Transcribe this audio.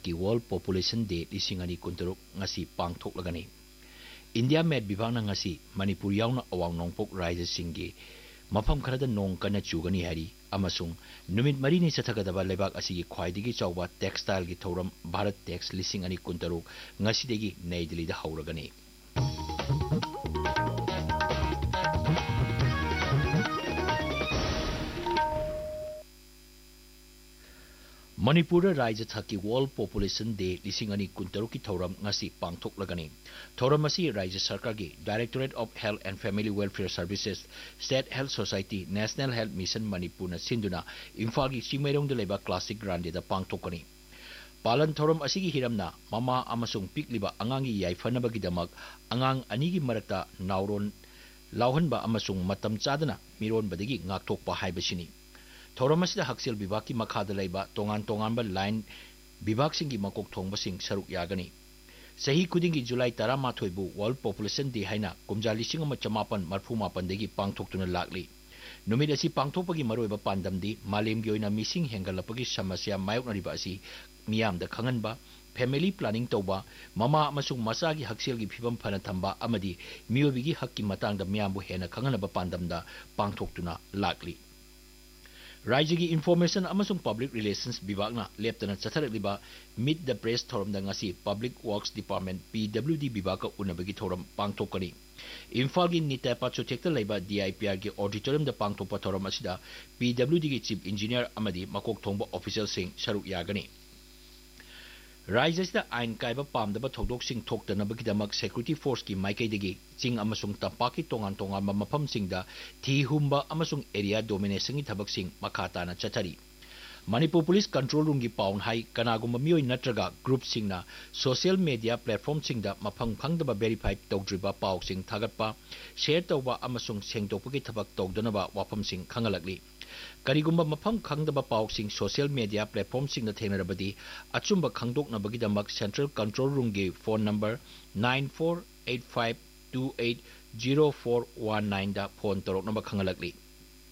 की world population day लिसिंग अनि कुंतरुक ngasi पांगथोकलगनी India made विभागना ngasi Manipur यावना अवांग Nongpok राज्य सिंगी मफम खरदा नोंग कना चुगनी हारी अमसुंग नुमित मरीनी चथगदबा लेबाक असिगी ख्वाइदिगी चौबा टेक्सटाइल की थौरम भारत टेक्स लिसिंग अनि कुंतरुक ngasiदगी नई दिल्ली दा हौरगनी मणिपुर राज्य थकी वर्ल्ड पॉपुलेशन डे लिसिंग अनि कुंतरुक की थौरम ngasi पांगथोकलगनी थौरम असी राज्य सरकार की directorate of health and family welfare services state health society national health mission Manipur सिंधुना Imphal की चिंगमैरोंग लेबा क्लासिक ग्रांडे दा पांगथोकनी पालन थौरम असिगी हिरमना ममा अमसुंग पिकलिबा अंगांगी याइफनबगिदमक अंगांग अनिगी मरकता नावरोन लावहनबा अमसुंग मतम चादना मिरोनबदगी ngaktokpa haibasini थौरम असिदा हक्सेल विभाग की मखादा लेबा तोंगान तोंगानबा लाइन विभाग सिंगी मकोक थोंगबसिंग सरुक यागनी सही खुदिंगी जुलाई 13 बु वर्ल्ड पॉपुलेशन डे हाइना कुमजा लिसिंग अमा चमापन मरफू मापन देगी पांगथोक्तुना लागली नुमित असी पांगथोकपगी मरोइबा पांदमदी मालेमगी ओइना मिसिंग हेंगलपगी समस्या मायोकनरिबा असी मियामदा खंगनबा फैमिली प्लानिंग तौबा ममा अमसुंग मसागी हक्सेलगी फिबम फना थंबा अमदी मियोबिगी हक्की मतांगदा मियामबु हेना खंगनबा पांदमदा पांगथोक्तुना लागली राज्य की information अमसुंग public relations विभागना लेप्तना चथरलिबा meet the press थौरमदा ngasi public works department PWD विभाग का उनबगी थौरम पांगथोकनी इम्फाल की नितापा चोथेक्ता लेबा DIPR के ऑडिटोरियम दा पांगथोकपा थौरम असिदा PWD की चीफ इंजीनियर अमदी मकोक थोंबा ऑफिशियल सिंह सरुक यागनी राज्य आईन कायबा पामदबा थौदोकसिंग थोक्तनबगिदमक सिक्योरिटी फोर्स की माइकैदगी चिंग अमसुंग तंपाकी तोंगान तोंगानबा मफमसिंगदा थीहुंबा अमसुंग एरिया डोमिनेशन की थबकसिंग मखाताना चथरी मणिपुर पुलिस कंट्रोल रूम की pound high कनागुंबा मियोय नत्रगा group सिंगना social media platform सिंगदा मफम खंगदबा verify तौद्रिबा पाउसिंग थागतपा share तौबा अमसुंग सेंगदोकपगी थबक तौदनबा वाफमसिंग खंगलकली करीगुंबा मफम खंगदबा पाउसिंग social media platform सिंगदा थेंगनरबदी अचुंबा खंगदोकनबगीदमक central control room की फोन नंबर 9485280419 दा फोन तौरकनबा खंगलकली